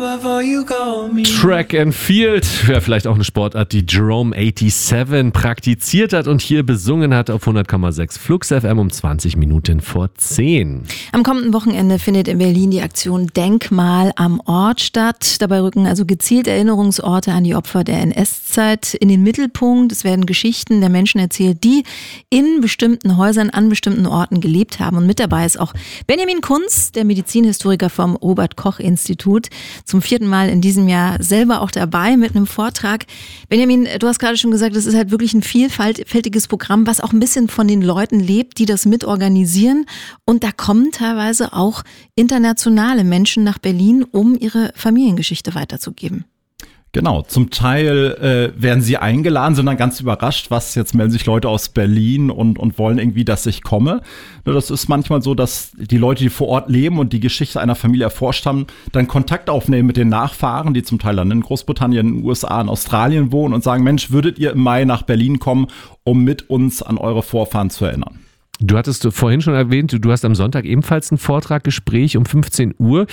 Track and Field wäre vielleicht auch eine Sportart, die Jerome 87 praktiziert hat und hier besungen hat auf 100,6 Flux FM um 20 Minuten vor 10. Am kommenden Wochenende findet in Berlin die Aktion Denkmal am Ort statt. Dabei rücken also gezielt Erinnerungsorte an die Opfer der NS-Zeit in den Mittelpunkt. Es werden Geschichten der Menschen erzählt, die in bestimmten Häusern an bestimmten Orten gelebt haben. Und mit dabei ist auch Benjamin Kunz, der Medizinhistoriker vom Robert-Koch-Institut. Zum 4. Mal in diesem Jahr selber auch dabei mit einem Vortrag. Benjamin, du hast gerade schon gesagt, es ist halt wirklich ein vielfältiges Programm, was auch ein bisschen von den Leuten lebt, die das mitorganisieren. Und da kommen teilweise auch internationale Menschen nach Berlin, um ihre Familiengeschichte weiterzugeben. Genau, zum Teil werden sie eingeladen, sind dann ganz überrascht, jetzt melden sich Leute aus Berlin und wollen irgendwie, dass ich komme. Das ist manchmal so, dass die Leute, die vor Ort leben und die Geschichte einer Familie erforscht haben, dann Kontakt aufnehmen mit den Nachfahren, die zum Teil dann in Großbritannien, in den USA, in Australien wohnen und sagen, Mensch, würdet ihr im Mai nach Berlin kommen, um mit uns an eure Vorfahren zu erinnern? Du hattest vorhin schon erwähnt, du hast am Sonntag ebenfalls ein Gespräch um 15 Uhr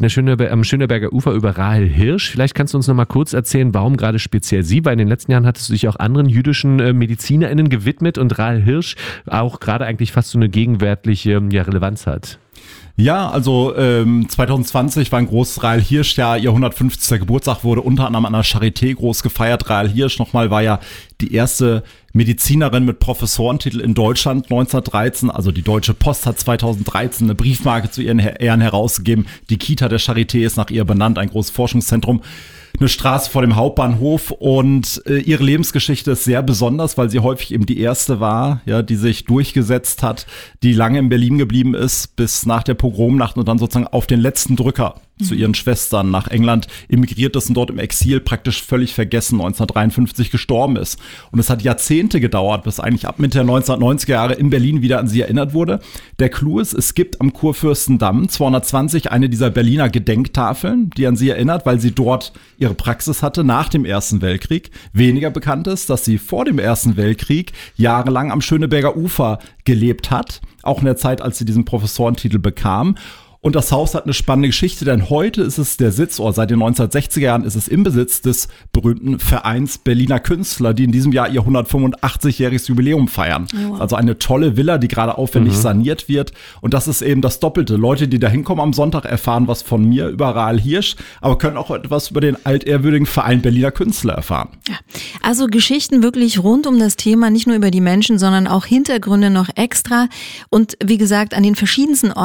am Schöneberger Ufer über Rahel Hirsch. Vielleicht kannst du uns noch mal kurz erzählen, warum gerade speziell sie, weil in den letzten Jahren hattest du dich auch anderen jüdischen MedizinerInnen gewidmet und Rahel Hirsch auch gerade eigentlich fast so eine gegenwärtige Relevanz hat. Ja, also 2020 war ein großes Rahel Hirsch-Jahr. Ihr 150. Geburtstag wurde unter anderem an der Charité groß gefeiert. Rahel Hirsch nochmal war ja die erste Medizinerin mit Professorentitel in Deutschland 1913. Also die Deutsche Post hat 2013 eine Briefmarke zu ihren Ehren herausgegeben. Die Kita der Charité ist nach ihr benannt, ein großes Forschungszentrum. Eine Straße vor dem Hauptbahnhof und ihre Lebensgeschichte ist sehr besonders, weil sie häufig eben die erste war, ja, die sich durchgesetzt hat, die lange in Berlin geblieben ist, bis nach der Pogromnacht und dann sozusagen auf den letzten Drücker zu ihren Schwestern nach England emigriert ist und dort im Exil praktisch völlig vergessen 1953 gestorben ist. Und es hat Jahrzehnte gedauert, bis eigentlich ab Mitte der 1990er Jahre in Berlin wieder an sie erinnert wurde. Der Clou ist, es gibt am Kurfürstendamm 220 eine dieser Berliner Gedenktafeln, die an sie erinnert, weil sie dort ihre Praxis hatte nach dem Ersten Weltkrieg. Weniger bekannt ist, dass sie vor dem Ersten Weltkrieg jahrelang am Schöneberger Ufer gelebt hat, auch in der Zeit, als sie diesen Professorentitel bekam. Und das Haus hat eine spannende Geschichte, denn heute ist es der Sitz, oder seit den 1960er Jahren ist es im Besitz des berühmten Vereins Berliner Künstler, die in diesem Jahr ihr 185-jähriges Jubiläum feiern. Oh, wow. Also eine tolle Villa, die gerade aufwendig saniert wird. Und das ist eben das Doppelte. Leute, die da hinkommen am Sonntag, erfahren was von mir über Rahel Hirsch, aber können auch etwas über den altehrwürdigen Verein Berliner Künstler erfahren. Ja, also Geschichten wirklich rund um das Thema, nicht nur über die Menschen, sondern auch Hintergründe noch extra. Und wie gesagt, an den verschiedensten Orten